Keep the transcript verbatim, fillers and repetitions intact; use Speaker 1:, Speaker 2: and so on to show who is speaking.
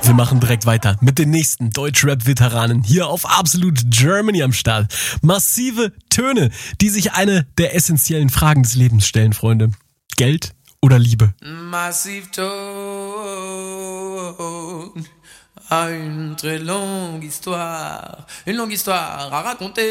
Speaker 1: Wir machen direkt weiter mit den nächsten Deutschrap-Veteranen hier auf Absolute Germany am Start. Massive Töne, die sich eine der essentiellen Fragen des Lebens stellen, Freunde. Geld oder Liebe?
Speaker 2: Massive Töne, une très longue histoire, une longue histoire à raconter.